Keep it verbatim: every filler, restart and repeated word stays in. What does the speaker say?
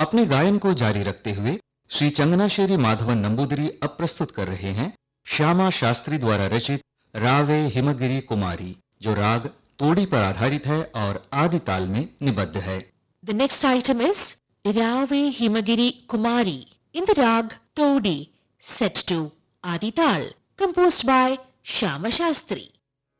अपने गायन को जारी रखते हुए श्री चंगनाशेरी माधवन नंबूदिरी अब प्रस्तुत कर रहे हैं श्यामा शास्त्री द्वारा रचित रावे हिमगिरी कुमारी, जो राग तोड़ी पर आधारित है और आदि ताल में निबद्ध है। The next item is Rave Himagiri Kumari in the rag Todi, set to Adi Tal, composed by Shyama Shastri.